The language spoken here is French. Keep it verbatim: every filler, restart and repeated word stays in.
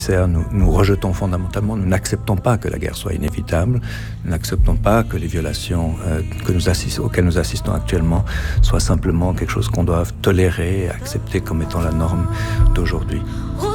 Nous, nous rejetons fondamentalement, nous n'acceptons pas que la guerre soit inévitable, nous n'acceptons pas que les violations euh, que nous assist- auxquelles nous assistons actuellement soient simplement quelque chose qu'on doit tolérer et accepter comme étant la norme d'aujourd'hui.